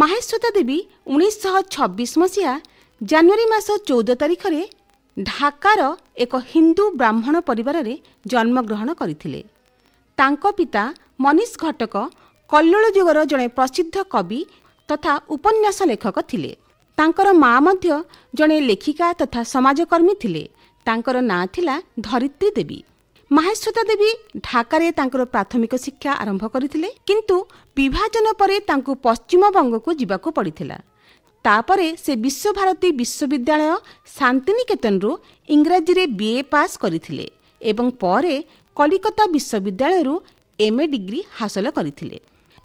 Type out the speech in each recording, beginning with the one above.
ମାହେଶ୍ୱତା ଦେବୀ 1926 ମସିହା ଜାନୁଆରୀ ମାସ 14 ତାରିଖରେ ଢାକାର ଏକ ହିନ୍ଦୁ ବ୍ରାହ୍ମଣ ପରିବାରରେ ଜନ୍ମଗ୍ରହଣ କରିଥିଲେ। ତାଙ୍କ ପିତା ମନୀଷ ଘଟକ କଲ୍ଲୋଳ ଯୁଗର ଜଣେ ପ୍ରସିଦ୍ଧ କବି ତଥା ଉପନ୍ୟାସ ଲେଖକ ଥିଲେ। ତାଙ୍କର ମା ମଧ୍ୟ ଜଣେ ଲେଖିକା ତଥା ସମାଜକର୍ମୀ ଥିଲେ। ତାଙ୍କର ନାଁ ଥିଲା ଧରିତ୍ରୀ ଦେବୀ। ମାହେଶ୍ୱତା ଦେବୀ ଢାକାରେ ତାଙ୍କର ପ୍ରାଥମିକ ଶିକ୍ଷା ଆରମ୍ଭ କରିଥିଲେ, କିନ୍ତୁ ବିଭାଜନ ପରେ ତାଙ୍କୁ ପଶ୍ଚିମବଙ୍ଗକୁ ଯିବାକୁ ପଡ଼ିଥିଲା। ତାପରେ ସେ ବିଶ୍ୱଭାରତୀ ବିଶ୍ୱବିଦ୍ୟାଳୟ ଶାନ୍ତିନିକେତନରୁ ଇଂରାଜୀରେ BA ପାସ୍ କରିଥିଲେ ଏବଂ ପରେ କଲିକତା ବିଶ୍ୱବିଦ୍ୟାଳୟରୁ MA ଡିଗ୍ରୀ ହାସଲ କରିଥିଲେ।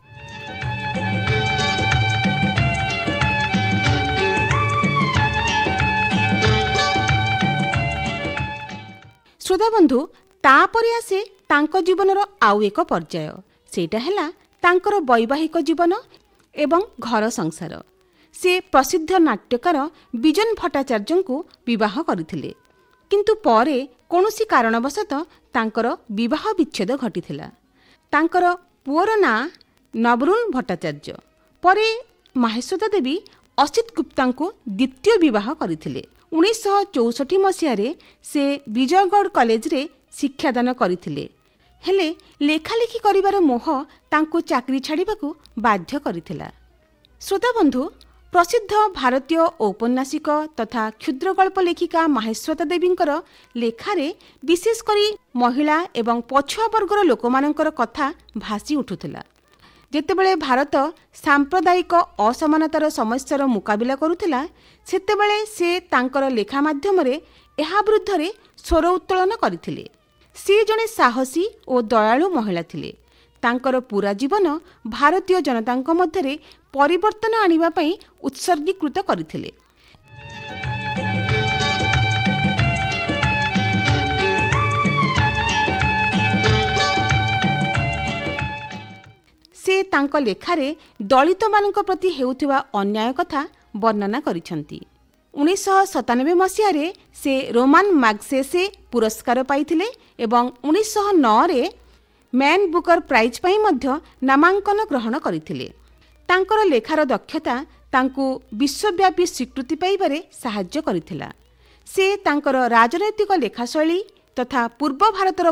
ଶ୍ରୋତାବନ୍ଧୁ, ତାପରେ ଆସେ ତାଙ୍କ ଜୀବନର ଆଉ ଏକ ପର୍ଯ୍ୟାୟ। ସେଇଟା ହେଲା ତାଙ୍କର ବୈବାହିକ ଜୀବନ ଏବଂ ଘର ସଂସାର। ସେ ପ୍ରସିଦ୍ଧ ନାଟ୍ୟକାର ବିଜନ ଭଟ୍ଟାଚାର୍ଯ୍ୟଙ୍କୁ ବିବାହ କରିଥିଲେ, କିନ୍ତୁ ପରେ କୌଣସି କାରଣବଶତଃ ତାଙ୍କର ବିବାହ ବିଚ୍ଛେଦ ଘଟିଥିଲା। ତାଙ୍କର ପୁଅର ନାଁ ନବରୁଣ ଭଟ୍ଟାଚାର୍ଯ୍ୟ। ପରେ ମାହେଶ୍ୱତା ଦେବୀ ଅସିତ ଗୁପ୍ତାଙ୍କୁ ଦ୍ୱିତୀୟ ବିବାହ କରିଥିଲେ। 1964 ମସିହାରେ ସେ ବିଜୟଗଡ଼ କଲେଜରେ ଶିକ୍ଷାଦାନ କରିଥିଲେ, ହେଲେ ଲେଖାଲେଖି କରିବାର ମୋହ ତାଙ୍କୁ ଚାକିରି ଛାଡ଼ିବାକୁ ବାଧ୍ୟ କରିଥିଲା। ଶ୍ରୋତାବନ୍ଧୁ, ପ୍ରସିଦ୍ଧ ଭାରତୀୟ ଔପନ୍ୟାସିକ ତଥା କ୍ଷୁଦ୍ରଗଳ୍ପ ଲେଖିକା ମାହେଶ୍ୱତା ଦେବୀଙ୍କର ଲେଖାରେ ବିଶେଷ କରି ମହିଳା ଏବଂ ପଛୁଆ ବର୍ଗର ଲୋକମାନଙ୍କର କଥା ଭାସି ଉଠୁଥିଲା। ଯେତେବେଳେ ଭାରତ ସାମ୍ପ୍ରଦାୟିକ ଅସମାନତାର ସମସ୍ୟାର ମୁକାବିଲା କରୁଥିଲା, ସେତେବେଳେ ସେ ତାଙ୍କର ଲେଖା ମାଧ୍ୟମରେ ଏହା ବିରୁଦ୍ଧରେ ସ୍ୱର ଉତ୍ତୋଳନ କରିଥିଲେ। ସେ ଜଣେ ସାହସୀ ଓ ଦୟାଳୁ ମହିଳା ଥିଲେ। ତାଙ୍କର ପୁରା ଜୀବନ ଭାରତୀୟ ଜନତାଙ୍କ ମଧ୍ୟରେ ପରିବର୍ତ୍ତନ ଆଣିବା ପାଇଁ ଉତ୍ସର୍ଗୀକୃତ କରିଥିଲେ। ସେ ତାଙ୍କ ଲେଖାରେ ଦଳିତମାନଙ୍କ ପ୍ରତି ହେଉଥିବା ଅନ୍ୟାୟ କଥା ବର୍ଣ୍ଣନା କରିଛନ୍ତି। 1997 ମସିହାରେ ସେ ରୋମାନ ମାଗସେସେ ପୁରସ୍କାର ପାଇଥିଲେ ଏବଂ 1909ରେ ମ୍ୟାନ୍ ବୁକର ପ୍ରାଇଜ୍ ପାଇଁ ମଧ୍ୟ ନାମାଙ୍କନ ଗ୍ରହଣ କରିଥିଲେ। ତାଙ୍କର ଲେଖାର ଦକ୍ଷତା ତାଙ୍କୁ ବିଶ୍ୱବ୍ୟାପୀ ସ୍ୱୀକୃତି ପାଇବାରେ ସାହାଯ୍ୟ କରିଥିଲା। ସେ ତାଙ୍କର ରାଜନୈତିକ ଲେଖାଶୈଳୀ ତଥା ପୂର୍ବ ଭାରତର